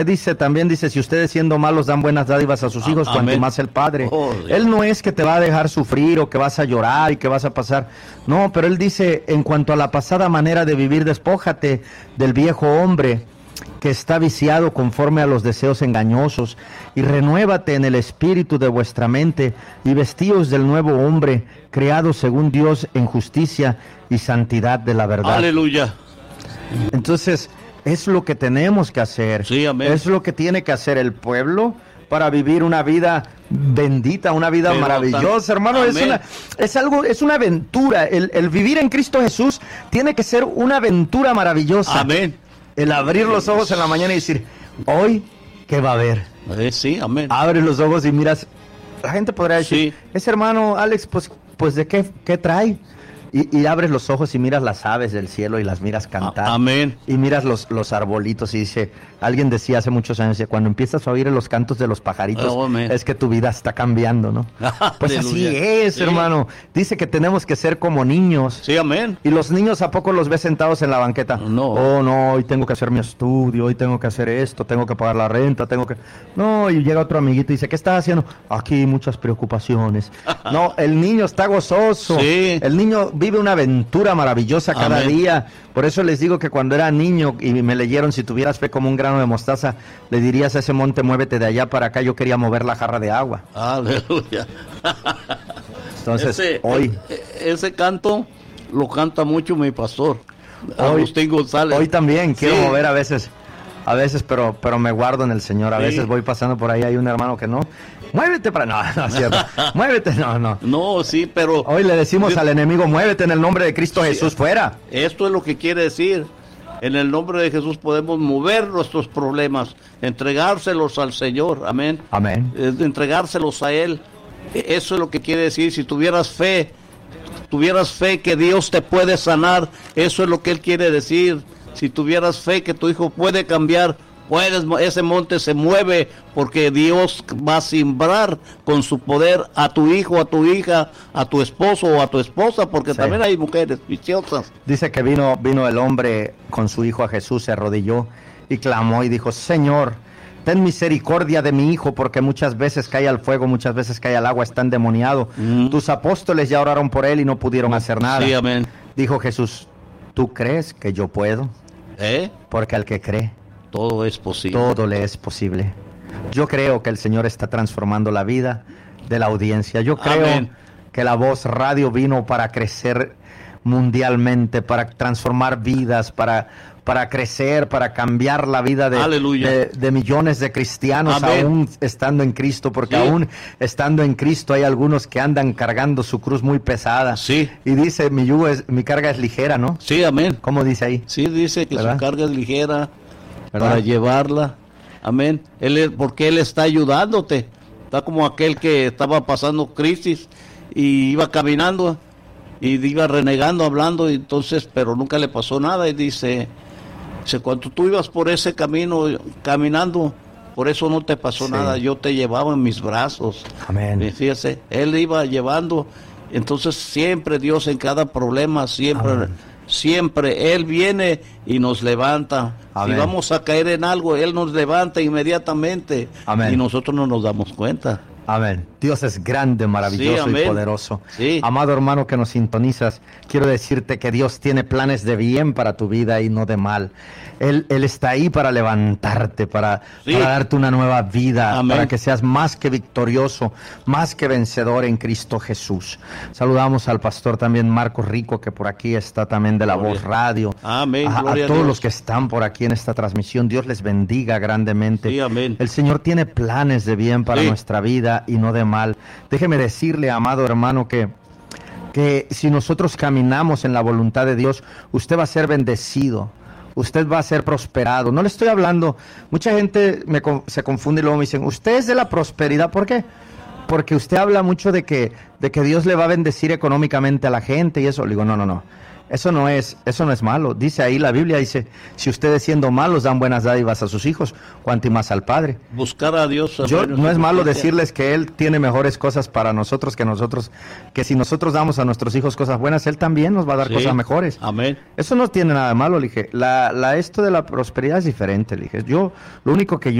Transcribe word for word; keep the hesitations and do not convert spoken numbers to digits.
dice, también dice, si ustedes siendo malos dan buenas dádivas a sus hijos, Ah, cuanto amén. más el Padre. Oh, Él no es que te va a dejar sufrir o que vas a llorar y que vas a pasar. No, pero Él dice, en cuanto a la pasada manera de vivir, despójate del viejo hombre que está viciado conforme a los deseos engañosos, y renuévate en el espíritu de vuestra mente, y vestíos del nuevo hombre, creado según Dios en justicia y santidad de la verdad. Aleluya. Entonces, es lo que tenemos que hacer. Sí, amén. Es lo que tiene que hacer el pueblo para vivir una vida bendita, una vida Pero maravillosa, tan- hermano. Es amén. una, es algo, es una aventura. El, el vivir en Cristo Jesús tiene que ser una aventura maravillosa. Amén. El abrir los ojos en la mañana y decir, hoy, ¿qué va a haber? Eh, sí, amén. Abres los ojos y miras. La gente podrá decir, Sí. ese hermano Alex, pues, pues ¿de qué, qué trae? Y, y abres los ojos y miras las aves del cielo y las miras cantar. A- amén. Y miras los, los arbolitos y dice, alguien decía hace muchos años, decía, cuando empiezas a oír los cantos de los pajaritos, Oh, amén. es que tu vida está cambiando, ¿no? Pues así Aleluya. es, Sí. hermano. Dice que tenemos que ser como niños. Sí, amén. ¿Y los niños a poco los ves sentados en la banqueta? No. Oh, no, hoy tengo que hacer mi estudio, hoy tengo que hacer esto, tengo que pagar la renta, tengo que... No, y llega otro amiguito y dice, ¿qué estás haciendo? Aquí muchas preocupaciones. No, el niño está gozoso. Sí. El niño vive una aventura maravillosa cada Amén. día. Por eso les digo que cuando era niño y me leyeron, si tuvieras fe como un grano de mostaza, le dirías a ese monte, muévete de allá para acá. Yo quería mover la jarra de agua. Aleluya. Entonces, ese, hoy... e- ese canto lo canta mucho mi pastor, Hoy- Agustín González. Hoy también quiero Sí. mover a veces, a veces, pero, pero me guardo en el Señor. A Sí. veces voy pasando por ahí, hay un hermano que no. Muévete para... No, no es cierto. Muévete, no, no. No, sí, pero Hoy le decimos Sí. al enemigo, muévete en el nombre de Cristo Jesús, fuera. esto es lo que quiere decir. En el nombre de Jesús podemos mover nuestros problemas, entregárselos al Señor, amén. Amén. Eh, entregárselos a Él. E- Eso es lo que quiere decir. Si tuvieras fe, tuvieras fe que Dios te puede sanar, eso es lo que Él quiere decir. Si tuvieras fe que tu hijo puede cambiar, puedes, ese monte se mueve porque Dios va a simbrar con su poder a tu hijo, a tu hija, a tu esposo o a tu esposa, porque Sí. también hay mujeres viciosas. Dice que vino, vino el hombre con su hijo a Jesús, se arrodilló y clamó y dijo, Señor, ten misericordia de mi hijo, porque muchas veces cae al fuego, muchas veces cae al agua, está endemoniado. Mm. Tus apóstoles ya oraron por él y no pudieron hacer nada. Sí, amén. Dijo Jesús, ¿tú crees que yo puedo? ¿Eh? Porque al que cree, Todo es posible. todo le es posible. Yo creo que el Señor está transformando la vida de la audiencia. Yo creo Amén. que la Voz Radio vino para crecer mundialmente, para transformar vidas, para, para crecer, para cambiar la vida de, Aleluya. de, de millones de cristianos, Amén. aún estando en Cristo, porque Sí. aún estando en Cristo hay algunos que andan cargando su cruz muy pesada. Sí. Y dice, mi yugo es, mi carga es ligera, ¿no? Sí, amén. ¿Cómo dice ahí? Sí, dice que ¿Verdad? su carga es ligera ¿Verdad? para llevarla. Amén. Él es, porque Él está ayudándote. Está como aquel que estaba pasando crisis y iba caminando y iba renegando, hablando, y entonces, pero nunca le pasó nada. Y dice, dice, cuando tú ibas por ese camino, caminando, por eso no te pasó Sí. nada. Yo te llevaba en mis brazos. Amén. Y fíjese, Él iba llevando. Entonces siempre Dios en cada problema, siempre, Amén. siempre Él viene y nos levanta. Amén. Si vamos a caer en algo, Él nos levanta inmediatamente. Amén. Y nosotros no nos damos cuenta. Amén. Dios es grande, maravilloso Sí, y amén. poderoso. Sí. Amado hermano que nos sintonizas, quiero decirte que Dios tiene planes de bien para tu vida y no de mal. Él, Él está ahí para levantarte, para, Sí. para darte una nueva vida, Amén. para que seas más que victorioso, más que vencedor en Cristo Jesús. Saludamos al pastor también Marcos Rico, que por aquí está también de la Gloria. Voz Radio. Amén, A, a gloria a todos Dios. los que están por aquí en esta transmisión, Dios les bendiga grandemente. Sí, amén. El Señor tiene planes de bien para Sí. nuestra vida y no de mal. Déjeme decirle, amado hermano, que, que si nosotros caminamos en la voluntad de Dios, usted va a ser bendecido, usted va a ser prosperado. No le estoy hablando, mucha gente me, con- se confunde y luego me dicen, usted es de la prosperidad, ¿por qué? Porque usted habla mucho de que, de que Dios le va a bendecir económicamente a la gente y eso. Le digo, no, no, no. Eso no es, eso no es malo. Dice ahí la Biblia, dice, si ustedes siendo malos dan buenas dádivas a sus hijos, cuanto y más al Padre. Buscar a Dios. Yo, no es malo decirles que Él tiene mejores cosas para nosotros que nosotros, que si nosotros damos a nuestros hijos cosas buenas, Él también nos va a dar sí. cosas mejores. Amén. Eso no tiene nada de malo, le dije. La, la, esto de la prosperidad es diferente, le dije. Yo, lo único que yo